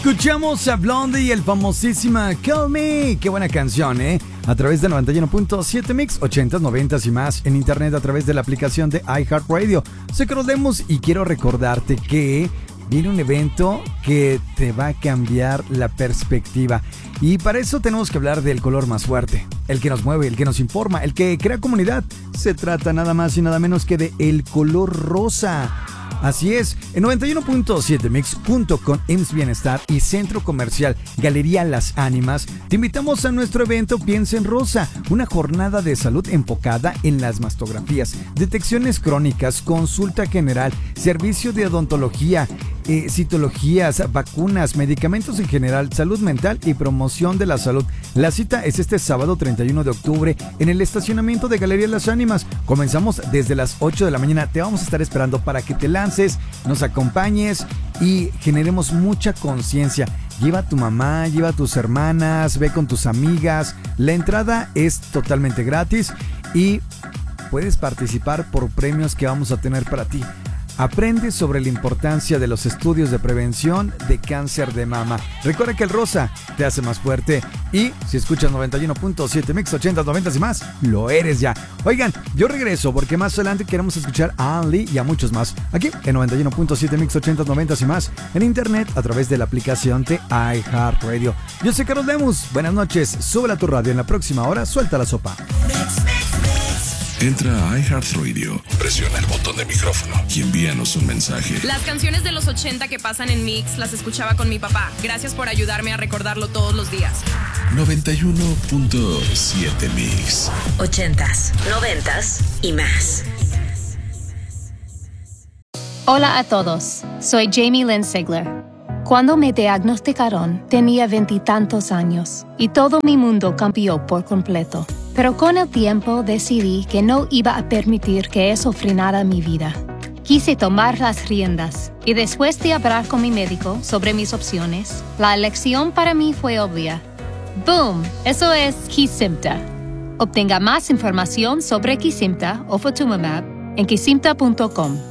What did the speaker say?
Escuchamos a Blondie y el famosísima Call Me. Qué buena canción, ¿eh? A través de 91.7 Mix, 80s, 90s y más. En internet a través de la aplicación de iHeartRadio. Soy Carlos Lemus y quiero recordarte que viene un evento que te va a cambiar la perspectiva. Y para eso tenemos que hablar del color más fuerte. El que nos mueve, el que nos informa, el que crea comunidad. Se trata nada más y nada menos que de el color rosa. Así es, en 91.7 Mix, junto con IMSS Bienestar y Centro Comercial Galería Las Ánimas, te invitamos a nuestro evento Piensa en Rosa, una jornada de salud enfocada en las mastografías, detecciones crónicas, consulta general, servicio de odontología, citologías, vacunas, medicamentos en general, salud mental y promoción de la salud. La cita es este sábado 31 de octubre en el estacionamiento de Galería Las Ánimas. Comenzamos desde las 8 de la mañana. Te vamos a estar esperando para que te lances, nos acompañes y generemos mucha conciencia. Lleva a tu mamá, lleva a tus hermanas, ve con tus amigas. La entrada es totalmente gratis y puedes participar por premios que vamos a tener para ti. Aprende sobre la importancia de los estudios de prevención de cáncer de mama. Recuerda que el rosa te hace más fuerte y si escuchas 91.7 Mix, 80, 90 y más, lo eres ya. Oigan, yo regreso porque más adelante queremos escuchar a Anli y a muchos más aquí en 91.7 Mix, 80, 90 y más en internet a través de la aplicación de iHeartRadio. Yo soy Carlos Lemus. Buenas noches. Sube a tu radio. En la próxima hora, suelta la sopa. Entra a iHeartRadio, presiona el botón de micrófono y envíanos un mensaje. Las canciones de los 80 que pasan en Mix las escuchaba con mi papá. Gracias por ayudarme a recordarlo todos los días. 91.7 Mix. 80s, 90s y más. Hola a todos, soy Jamie Lynn Sigler. Cuando me diagnosticaron, tenía 20 y tantos años y todo mi mundo cambió por completo. Pero con el tiempo decidí que no iba a permitir que eso frenara mi vida. Quise tomar las riendas y después de hablar con mi médico sobre mis opciones, la elección para mí fue obvia. ¡Boom! Eso es Kesimpta. Obtenga más información sobre Kesimpta o Ofatumumab en kesimpta.com.